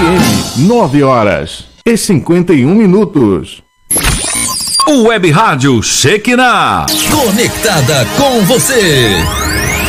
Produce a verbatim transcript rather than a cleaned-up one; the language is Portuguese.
M, nove horas e cinquenta e um minutos. O Web Rádio Shekinah. Conectada com você.